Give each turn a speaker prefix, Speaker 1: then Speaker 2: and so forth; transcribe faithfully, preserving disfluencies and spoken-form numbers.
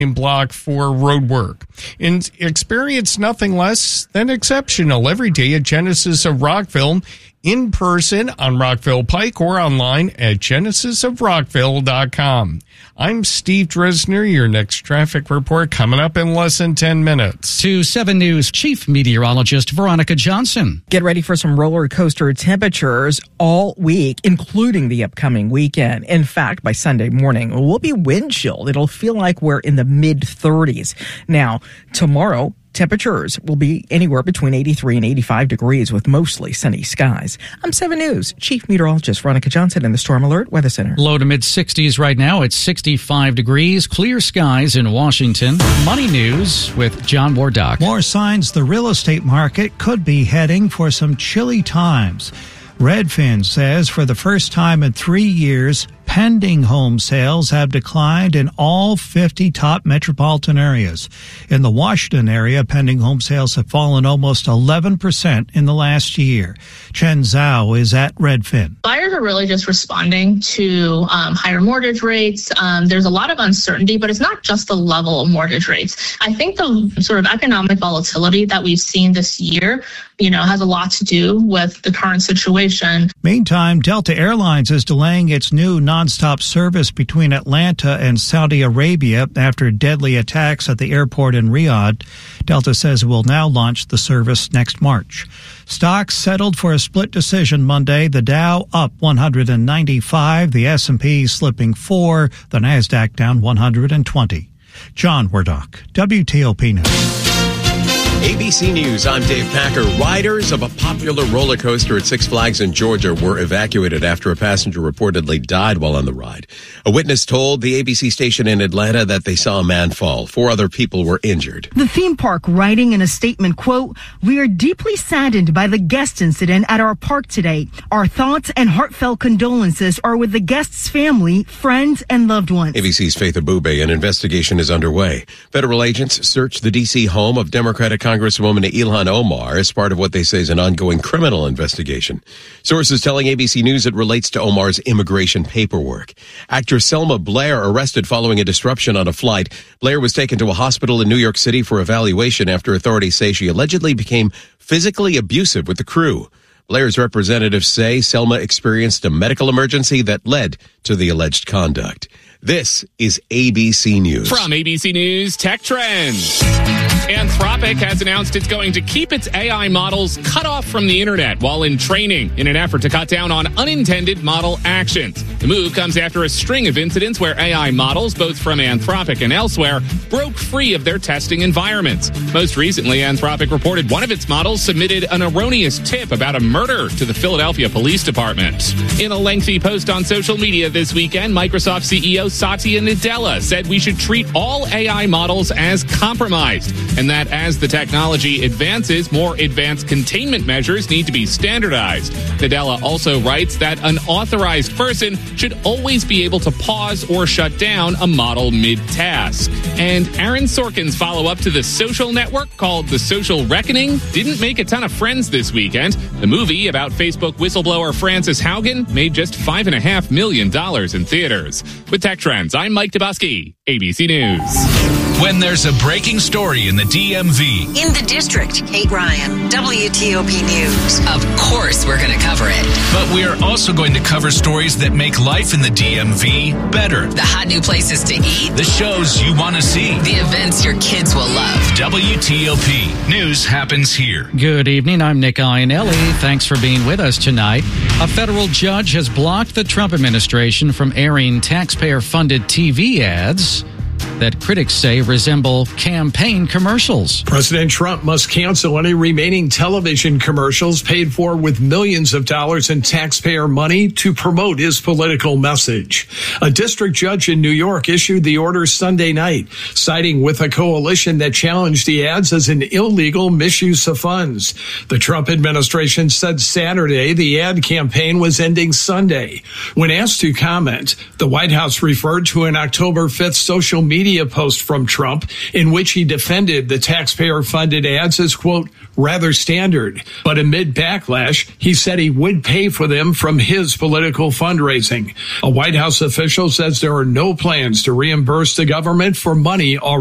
Speaker 1: block for road work. And experience nothing less than exceptional every day at Genesis of Rockville, in person on Rockville Pike or online at genesis of rockville dot com. I'm Steve Dresner. Your next traffic report coming up in less than ten minutes.
Speaker 2: To seven News Chief Meteorologist Veronica Johnson.
Speaker 3: Get ready for some roller coaster temperatures all week, including the upcoming weekend. In fact, by Sunday morning, we'll be wind chilled. It'll feel like we're in the mid thirties. Now, tomorrow, temperatures will be anywhere between eighty-three and eighty-five degrees with mostly sunny skies. I'm seven News Chief Meteorologist Veronica Johnson in the Storm Alert Weather Center.
Speaker 2: Low to mid sixties right now. It's sixty-five degrees. Clear skies in Washington. Money News with John Wardock.
Speaker 4: More signs the real estate market could be heading for some chilly times. Redfin says for the first time in three years, pending home sales have declined in all fifty top metropolitan areas. In the Washington area, pending home sales have fallen almost eleven percent in the last year. Chen Zhao is at Redfin.
Speaker 5: Buyers are really just responding to um, higher mortgage rates. Um, there's a lot of uncertainty, but it's not just the level of mortgage rates. I think the sort of economic volatility that we've seen this year, you know, has a lot to do with the current situation.
Speaker 4: Meantime, Delta Airlines is delaying its new nonstop service between Atlanta and Saudi Arabia after deadly attacks at the airport in Riyadh. Delta says it will now launch the service next March. Stocks settled for a split decision Monday. The Dow up one hundred ninety-five, the S and P slipping four, the Nasdaq down one hundred twenty. John Wardock, W T O P News.
Speaker 6: A B C News, I'm Dave Packer. Riders of a popular roller coaster at Six Flags in Georgia were evacuated after a passenger reportedly died while on the ride. A witness told the A B C station in Atlanta that they saw a man fall. Four other people were injured.
Speaker 7: The theme park writing in a statement, quote, "We are deeply saddened by the guest incident at our park today. Our thoughts and heartfelt condolences are with the guest's family, friends, and loved ones."
Speaker 6: A B C's Faith Abube, an investigation is underway. Federal agents searched the D C home of Democratic Congresswoman Ilhan Omar as part of what they say is an ongoing criminal investigation. Sources telling A B C News it relates to Omar's immigration paperwork. Actress Selma Blair arrested following a disruption on a flight. Blair was taken to a hospital in New York City for evaluation after authorities say she allegedly became physically abusive with the crew. Blair's representatives say Selma experienced a medical emergency that led to the alleged conduct. This is A B C News.
Speaker 8: From A B C News, Tech Trends. Anthropic has announced it's going to keep its A I models cut off from the internet while in training in an effort to cut down on unintended model actions. The move comes after a string of incidents where A I models, both from Anthropic and elsewhere, broke free of their testing environments. Most recently, Anthropic reported one of its models submitted an erroneous tip about a murder to the Philadelphia Police Department. In a lengthy post on social media this weekend, Microsoft C E O Satya Nadella said we should treat all A I models as compromised, and that as the technology advances, more advanced containment measures need to be standardized. Nadella also writes that an authorized person should always be able to pause or shut down a model mid-task. And Aaron Sorkin's follow-up to The Social Network, called The Social Reckoning, didn't make a ton of friends this weekend. The movie about Facebook whistleblower Frances Haugen made just five point five million dollars in theaters. With Tech Trends, I'm Mike Dubusky, A B C News.
Speaker 9: When there's a breaking story in the D M V.
Speaker 10: In the district, Kate Ryan, W T O P News. Of course we're going to cover it.
Speaker 9: But we are also going to cover stories that make life in the D M V better.
Speaker 10: The hot new places to eat.
Speaker 9: The shows you want to see.
Speaker 10: The events your kids will love.
Speaker 9: W T O P News happens here.
Speaker 2: Good evening. I'm Nick Iannelli. Thanks for being with us tonight. A federal judge has blocked the Trump administration from airing taxpayer-funded T V ads that critics say resemble campaign commercials.
Speaker 11: President Trump must cancel any remaining television commercials paid for with millions of dollars in taxpayer money to promote his political message. A district judge in New York issued the order Sunday night, siding with a coalition that challenged the ads as an illegal misuse of funds. The Trump administration said Saturday the ad campaign was ending Sunday. When asked to comment, the White House referred to an October fifth social media media post from Trump in which he defended the taxpayer-funded ads as, quote, rather standard. But amid backlash, he said he would pay for them from his political fundraising. A White House official says there are no plans to reimburse the government for money already